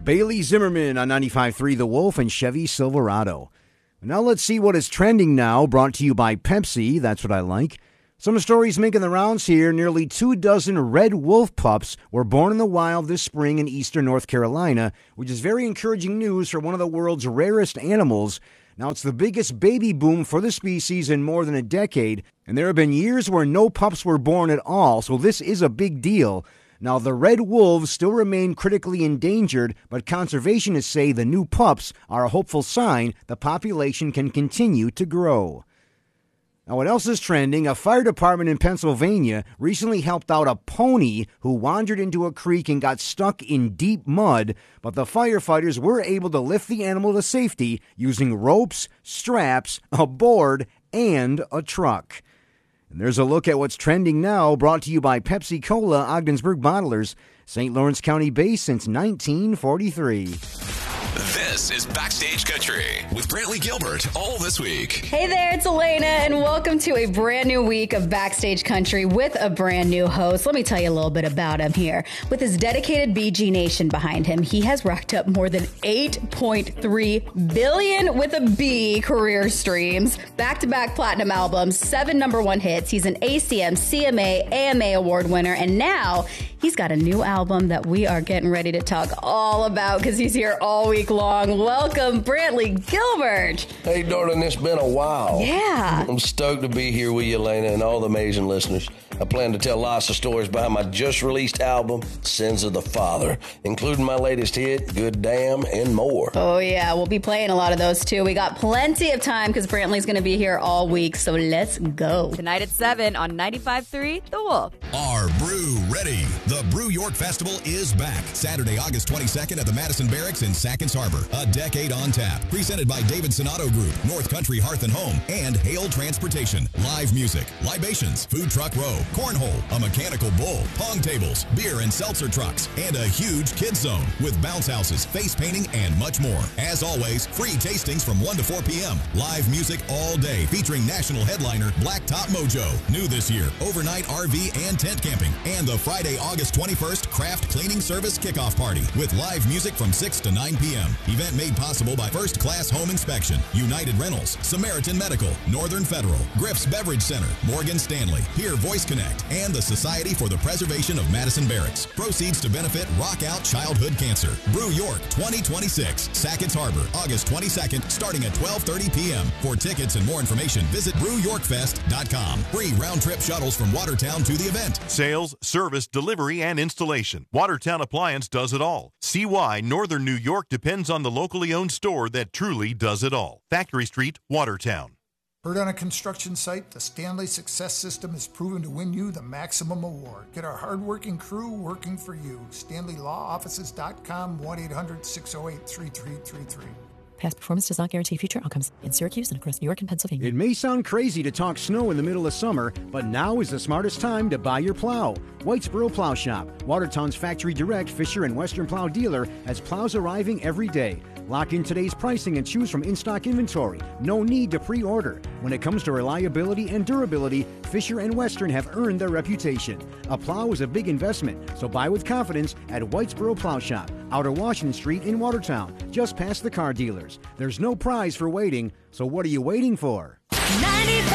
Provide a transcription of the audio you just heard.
Bailey Zimmerman on 95.3 The Wolf and Chevy Silverado. Now let's see what is trending now, brought to you by Pepsi. That's what I like. Some stories making the rounds here. Nearly 24 red wolf pups were born in the wild this spring in eastern North Carolina, which is very encouraging news for one of the world's rarest animals. Now, it's the biggest baby boom for the species in more than a decade, and there have been years where no pups were born at all, so this is a big deal. Now, the red wolves still remain critically endangered, but conservationists say the new pups are a hopeful sign the population can continue to grow. Now, what else is trending? A fire department in Pennsylvania recently helped out a pony who wandered into a creek and got stuck in deep mud, but the firefighters were able to lift the animal to safety using ropes, straps, a board, and a truck. And there's a look at what's trending now, brought to you by Pepsi Cola, Ogdensburg Bottlers, St. Lawrence County based since 1943. This is Backstage Country with Brantley Gilbert all this week. Hey there, it's Elena, and welcome to a brand new week of Backstage Country with a brand new host. Let me tell you a little bit about him here. With his dedicated BG Nation behind him, he has racked up more than 8.3 billion with a B career streams, back-to-back platinum albums, 7 #1 hits. He's an ACM, CMA, AMA award winner, and now he's got a new album that we are getting ready to talk all about because he's here all week long. Welcome, Brantley Gilbert. Hey, darling, it's been a while. Yeah. I'm stoked to be here with you, Elena, and all the amazing listeners. I plan to tell lots of stories behind my just-released album, Sins of the Father, including my latest hit, Good Damn, and more. Oh, yeah. We'll be playing a lot of those, too. We got plenty of time because Brantley's going to be here all week, so let's go. Tonight at 7 on 95.3 The Wolf. Are Brew ready? The Brew York Festival is back. Saturday, August 22nd at the Madison Barracks in Sackins Harbor. A decade on tap. Presented by David Sonato Group, North Country Hearth and Home, and Hale Transportation. Live music, libations, food truck row, cornhole, a mechanical bull, pong tables, beer and seltzer trucks, and a huge kids zone with bounce houses, face painting, and much more. As always, free tastings from 1 to 4 p.m. Live music all day featuring national headliner Blacktop Mojo. New this year, overnight RV and tent camping, and the Friday, August 21st craft cleaning service kickoff party with live music from 6 to 9 p.m. Event made possible by First Class Home Inspection, United Rentals, Samaritan Medical, Northern Federal, Griff's Beverage Center, Morgan Stanley, Here Voice Connect, and the Society for the Preservation of Madison Barracks. Proceeds to benefit Rock Out Childhood Cancer. Brew York 2026, Sackins Harbor, August 22nd, starting at 12:30 p.m. For tickets and more information, visit brewyorkfest.com. Free round-trip shuttles from Watertown to the event. Sales, service, delivery, and installation. Watertown Appliance does it all. See why Northern New York depends on the locally owned store that truly does it all. Factory Street, Watertown. Heard on a construction site, the Stanley Success System is proven to win you the maximum award. Get our hardworking crew working for you. StanleyLawOffices.com, 1-800-608-3333. Past performance does not guarantee future outcomes. In Syracuse and across New York and Pennsylvania. It may sound crazy to talk snow in the middle of summer, but now is the smartest time to buy your plow. Whitesboro Plow Shop, Watertown's factory direct Fisher and Western Plow dealer, has plows arriving every day. Lock in today's pricing and choose from in-stock inventory. No need to pre-order. When it comes to reliability and durability, Fisher and Western have earned their reputation. A plow is a big investment, so buy with confidence at Whitesboro Plow Shop, Outer Washington Street in Watertown, just past the car dealers. There's no prize for waiting, so what are you waiting for? 95.3